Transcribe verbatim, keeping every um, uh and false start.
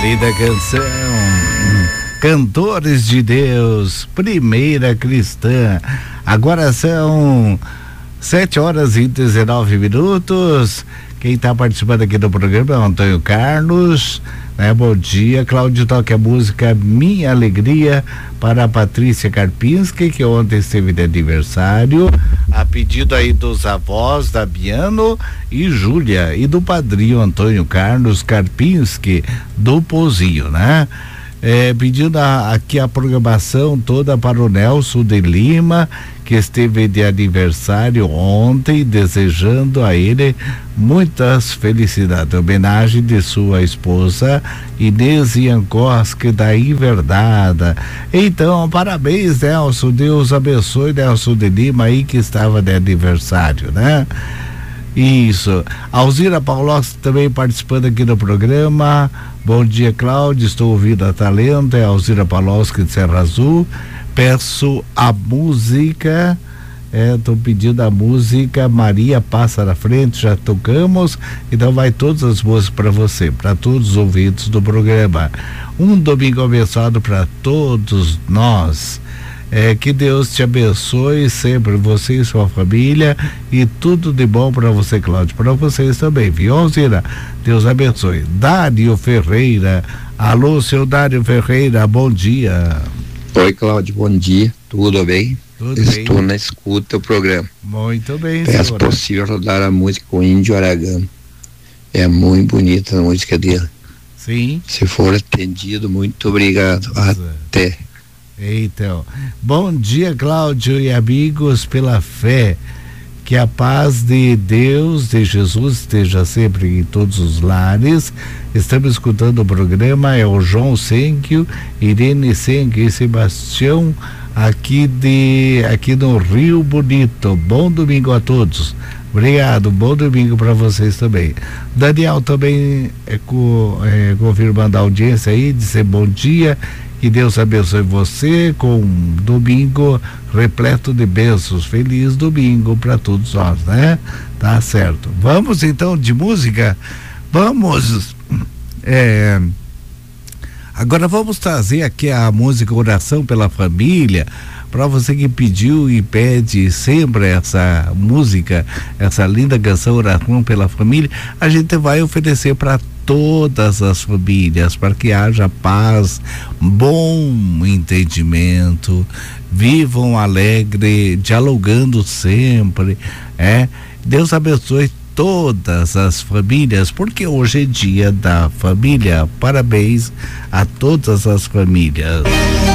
Linda canção. Cantores de Deus, primeira cristã. Agora são sete horas e dezenove minutos. Quem está participando aqui do programa é o Antônio Carlos. Né? Bom dia, Cláudio. Toca a música Minha Alegria para a Patrícia Karpinski, que ontem esteve de aniversário, a pedido aí dos avós Dabiano e Júlia, e do padrinho Antônio Carlos Karpinski, do Pozinho, né? É, pedindo a, aqui a programação toda para o Nelson de Lima, que esteve de aniversário ontem, desejando a ele muitas felicidades. Homenagem de sua esposa Inês Iankowski, da Inverdada. Então, parabéns, Nelson, Deus abençoe Nelson de Lima aí, que estava de aniversário, né? Isso. Alzira Paulos também participando aqui do programa. Bom dia, Cláudio. Estou ouvindo a Talento. É Alzira Pauloski de Serra Azul. Peço a música. Estou é, pedindo a música Maria Passa na Frente. Já tocamos. Então vai todas as músicas para você, para todos os ouvintes do programa. Um domingo abençoado para todos nós. É, que Deus te abençoe sempre, você e sua família, e tudo de bom para você, Cláudio, para vocês também, viu, Alzira? Deus abençoe. Dário Ferreira, alô, seu Dário Ferreira, bom dia. Oi, Cláudio, bom dia, tudo bem? Tudo Estou bem. na escuta do programa. Muito bem, Peço senhora. possível rodar a música com o Índio Aragão. É muito bonita a música dele. Sim. Se for atendido, muito obrigado. Até. Então, bom dia, Cláudio e amigos, pela fé, que a paz de Deus, de Jesus, esteja sempre em todos os lares. Estamos escutando o programa, é o João Senkio, Irene Senkio e Sebastião, aqui de aqui no Rio Bonito. Bom domingo a todos. Obrigado, bom domingo para vocês também. Daniel também é, co, é, confirmando a audiência aí, dizer bom dia. Que Deus abençoe você com um domingo repleto de bênçãos. Feliz domingo para todos nós, né? Tá certo. Vamos então de música? Vamos. É, agora vamos trazer aqui a música Oração pela Família. Para você que pediu e pede sempre essa música, essa linda canção Oração pela Família, a gente vai oferecer para todas as famílias, para que haja paz, bom entendimento, vivam alegre, dialogando sempre, é? Deus abençoe todas as famílias, porque hoje é dia da família. Parabéns a todas as famílias.